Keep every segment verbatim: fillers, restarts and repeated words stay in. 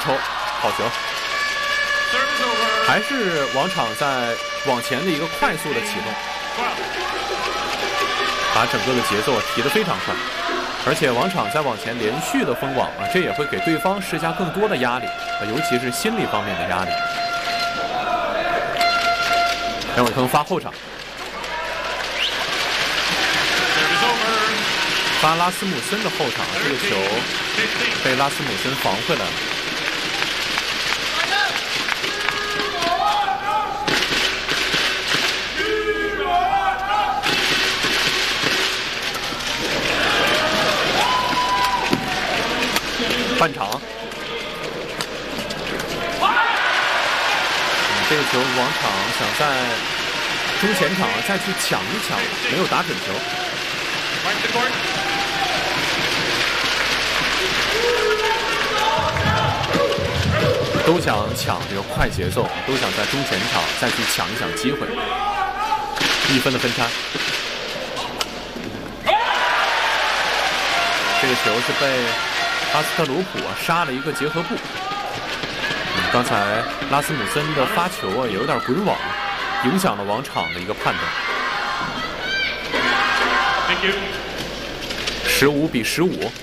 抽，好球！还是王场在往前的一个快速的启动，把整个的节奏提得非常快，而且王场在往前连续的封网啊，这也会给对方施加更多的压力啊，尤其是心理方面的压力。梁伟铿发后场，发拉斯姆森的后场，这个球被拉斯姆森防回来了。半场，嗯，这个球王场想在中前场再去抢一抢，没有打准球。都想抢这个快节奏，都想在中前场再去抢一抢机会。一分的分差，这个球是被阿斯特鲁普啊杀了一个结合部。嗯，刚才拉斯姆森的发球啊也有点滚网，影响了王场的一个判断。十五比十五。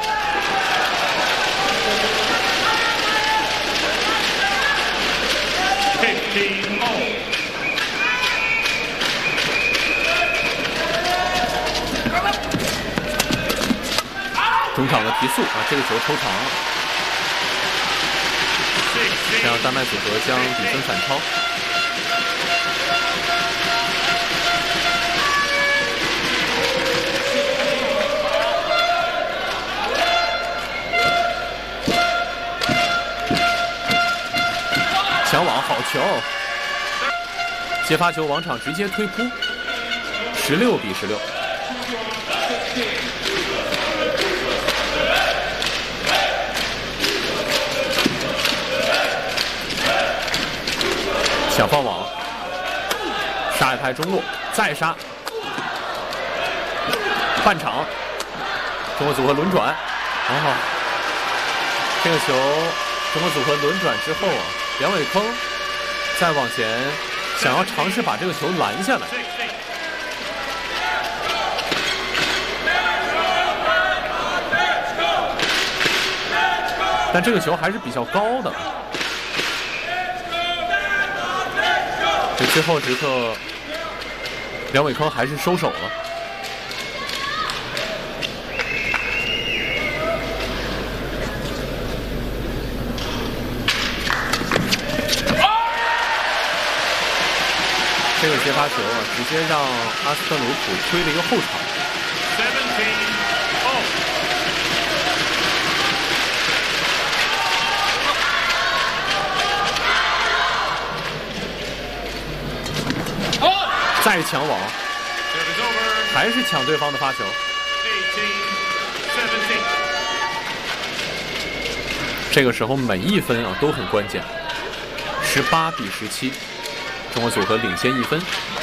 中场的提速啊，这个球抽长了，这样丹麦组合将比分反超。抢网好球，接发球王场直接推扑，十六比十六。想放网，杀一拍中路，再杀。半场，中国组合轮转，哦，这个球中国组合轮转之后啊，梁伟铿再往前想要尝试把这个球拦下来，但这个球还是比较高的。这最后时刻，梁伟铿还是收手了。这个接发球啊，直接让阿斯特鲁普推了一个后场。再抢网，还是抢对方的发球。这个时候每一分啊都很关键。十八比十七，中国组合领先一分。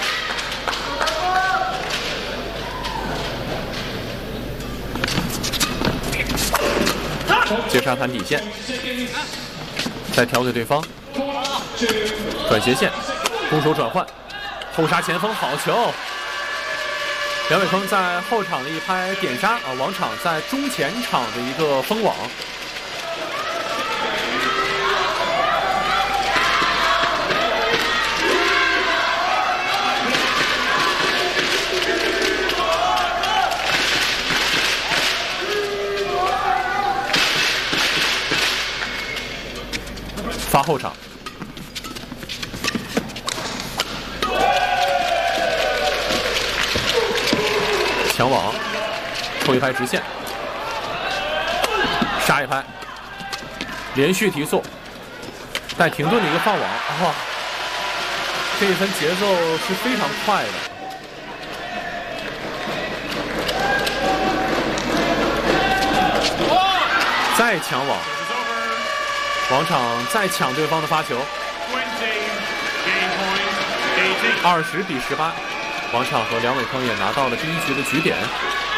接杀弹底线，再挑给对方，转斜线，攻守转换。后杀前锋好球，梁伟铿在后场的一拍点杀啊，王场在中前场的一个封网。发后场。抢网，抽一拍直线，杀一拍，连续提速，带停顿的一个放网，哇，这一分节奏是非常快的。再抢网，王场再抢对方的发球，二十比十八。王场和梁伟铿也拿到了第一局的局点。